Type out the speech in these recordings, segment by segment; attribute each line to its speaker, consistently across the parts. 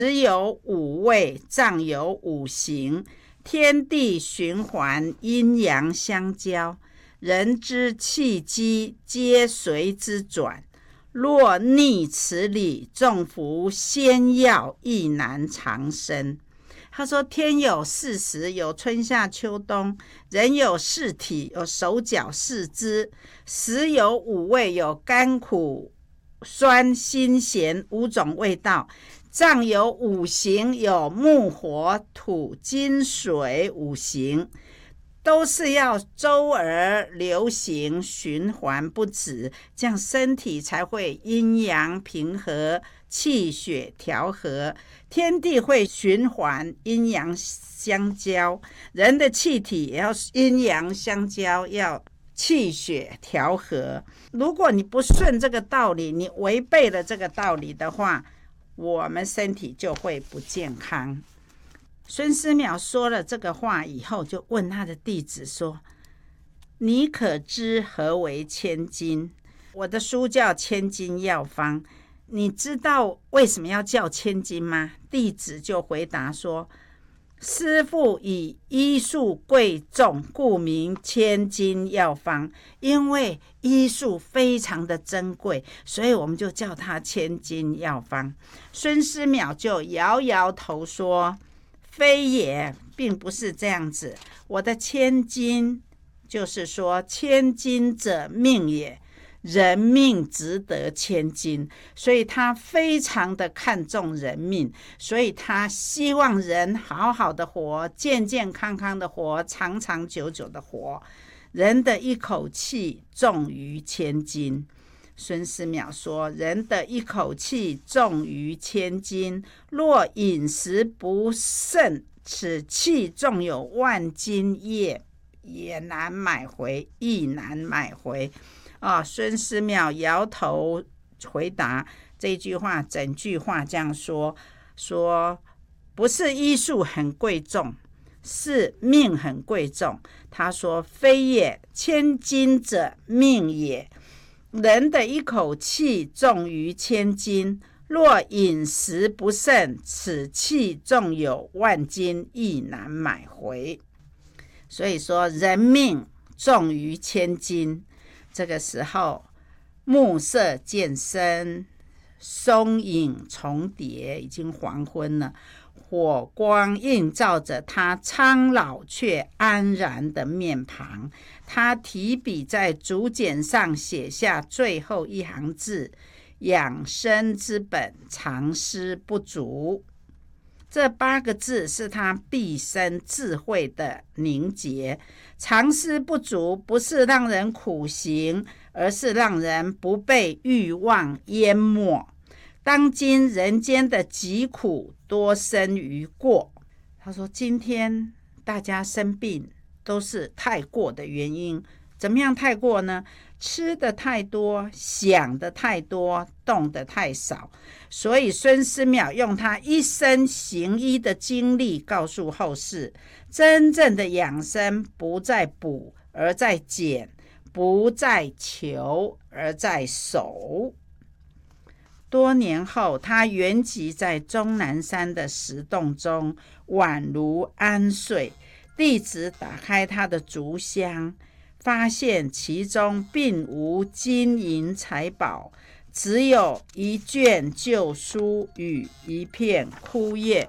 Speaker 1: 食有五味，脏有五行，天地循环，阴阳相交，人之气机皆随之转。若逆此理，纵服仙药，亦难长生。他说天有四时，有春夏秋冬，人有四体，有手脚四肢，食有五味，有甘苦酸辛咸五种味道，脏有五行，有木火土金水五行，都是要周而流行，循环不止，这样身体才会阴阳平和，气血调和，天地会循环，阴阳相交，人的气体也要阴阳相交，要气血调和。如果你不顺这个道理，你违背了这个道理的话，我们身体就会不健康。孙思邈说了这个话以后，就问他的弟子说：你可知何为千金？我的书叫《千金药方》，你知道为什么要叫千金吗？弟子就回答说：师父以医术贵重，故名千金药方。因为医术非常的珍贵，所以我们就叫它千金药方。孙思邈就摇摇头说：非也，并不是这样子。我的千金就是说，千金者命也，人命值得千金，所以他非常的看重人命，所以他希望人好好的活，健健康康的活，长长久久的活。人的一口气重于千金。孙思邈说：人的一口气重于千金，若饮食不慎，此气纵有万金也难买回，亦难买回。孙思邈摇头回答这句话，整句话这样说不是医术很贵重，是命很贵重。他说：非也，千金者命也，人的一口气重于千金，若饮食不慎，此气纵有万金，亦难买回。所以说人命重于千金。这个时候暮色渐深，松影重叠，已经黄昏了，火光映照着他苍老却安然的面庞。他提笔在竹简上写下最后一行字：养生之本，常思不足。这8个字是他毕生智慧的凝结。常思不足不是让人苦行，而是让人不被欲望淹没。当今人间的疾苦多生于过。他说今天大家生病都是太过的原因。怎么样太过呢？吃的太多，想的太多，动的太少。所以孙思邈用他一生行医的经历告诉后世，真正的养生不在补，而在减；不在求，而在守。多年后，他圆寂在终南山的石洞中，宛如安睡。弟子打开他的竹箱，发现其中并无金银财宝，只有一卷旧书与一片枯叶。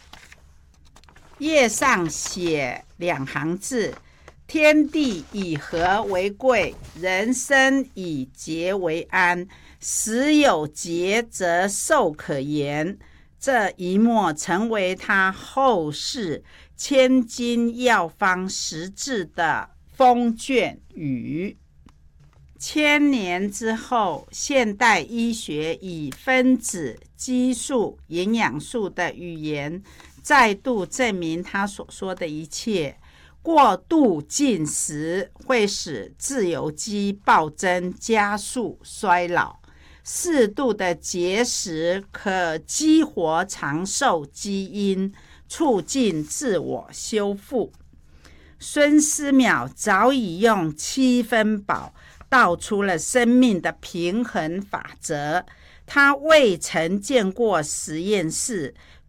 Speaker 1: 叶上写2行字：天地以和为贵，人生以节为安。时有节，则寿可延。这一幕成为他后世千金药方实质的封卷语。1000年之后，现代医学以分子、激素、营养素的语言再度证明他所说的一切。过度进食会使自由基暴增，加速衰老。适度的节食可激活长寿基因，促进自我修复。孙思邈早已用7分饱道出了生命的平衡法则。他未曾见过实验室，